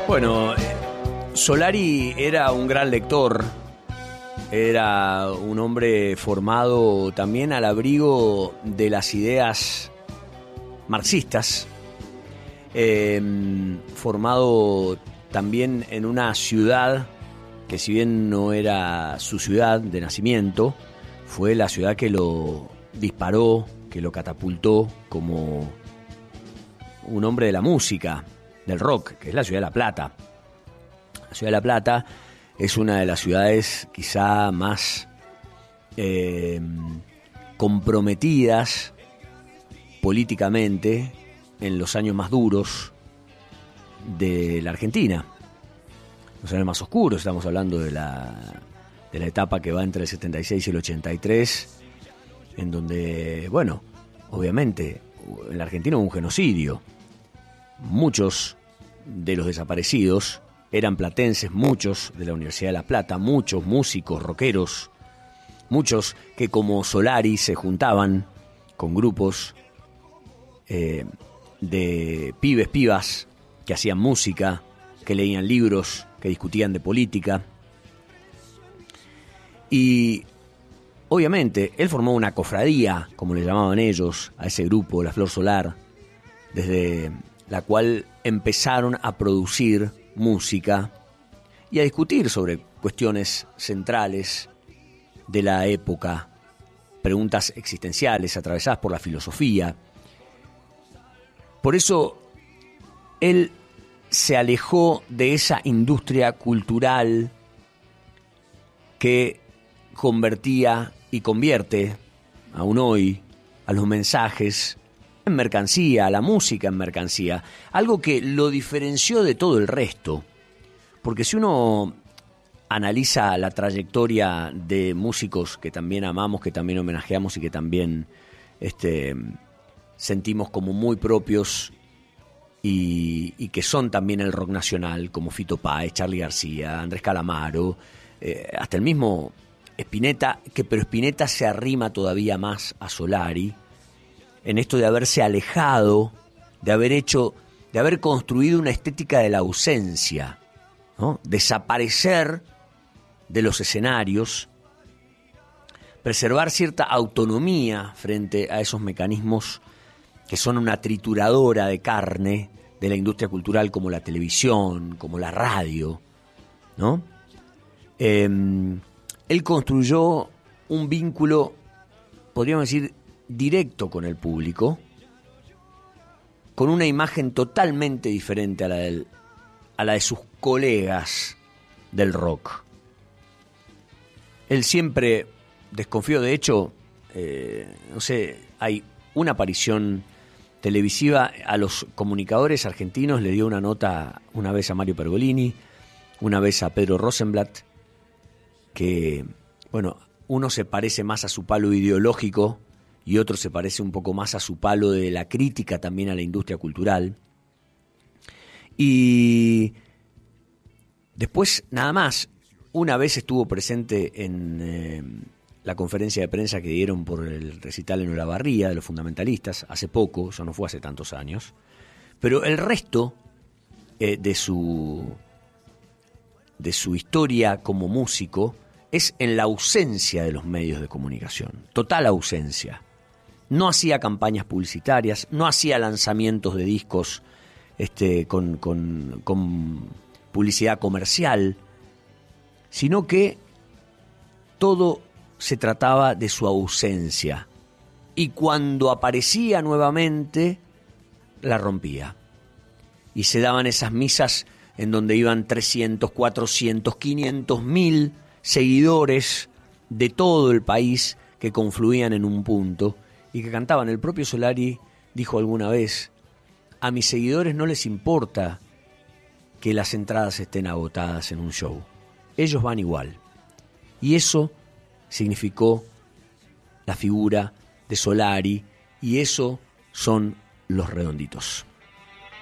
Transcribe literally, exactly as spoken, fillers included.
Bueno, Solari era un gran lector, era un hombre formado también al abrigo de las ideas marxistas, eh, formado también en una ciudad que, si bien no era su ciudad de nacimiento, fue la ciudad que lo disparó, que lo catapultó como un hombre de la música, del rock, que es la ciudad de La Plata. La ciudad de La Plata es una de las ciudades quizá más eh, comprometidas políticamente en los años más duros de la Argentina. Los años más oscuros, estamos hablando de la, de la etapa que va entre el setenta y seis y el ochenta y tres, en donde, bueno, obviamente en la Argentina hubo un genocidio. Muchos de los desaparecidos eran platenses, muchos de la Universidad de La Plata, muchos músicos, rockeros, muchos que como Solari se juntaban con grupos eh, de pibes, pibas que hacían música, que leían libros, que discutían de política. Y obviamente él formó una cofradía, como le llamaban ellos, a ese grupo, la Flor Solar, desde la cual empezaron a producir música y a discutir sobre cuestiones centrales de la época, preguntas existenciales atravesadas por la filosofía. Por eso él se alejó de esa industria cultural que convertía y convierte aún hoy a los mensajes en mercancía, a la música en mercancía, algo que lo diferenció de todo el resto, porque si uno analiza la trayectoria de músicos que también amamos, que también homenajeamos y que también este, sentimos como muy propios y, y que son también el rock nacional, como Fito Páez, Charly García, Andrés Calamaro, eh, hasta el mismo Spinetta, que pero Spinetta se arrima todavía más a Solari, en esto de haberse alejado, de haber hecho, de haber construido una estética de la ausencia, ¿no? Desaparecer de los escenarios, preservar cierta autonomía frente a esos mecanismos que son una trituradora de carne de la industria cultural, como la televisión, como la radio, ¿no? Eh, él construyó un vínculo, podríamos decir, directo con el público, con una imagen totalmente diferente a la, del, a la de sus colegas del rock. Él siempre desconfió, de hecho, eh, no sé, hay una aparición televisiva, a los comunicadores argentinos le dio una nota una vez a Mario Pergolini, una vez a Pedro Rosenblatt, que, bueno, uno se parece más a su palo ideológico y otro se parece un poco más a su palo de la crítica también a la industria cultural. Y después, nada más, una vez estuvo presente en eh, la conferencia de prensa que dieron por el recital en Olavarría de los fundamentalistas, hace poco, eso no fue hace tantos años, pero el resto eh, de su de su historia como músico es en la ausencia de los medios de comunicación, total ausencia. No hacía campañas publicitarias, no hacía lanzamientos de discos este, con, con, con publicidad comercial, sino que todo se trataba de su ausencia. Y cuando aparecía nuevamente, la rompía. Y se daban esas misas en donde iban trescientos, cuatrocientos, quinientos mil seguidores de todo el país que confluían en un punto y que cantaban. El propio Solari dijo alguna vez: a mis seguidores no les importa que las entradas estén agotadas en un show, ellos van igual. Y eso significó la figura de Solari, y eso son Los Redonditos.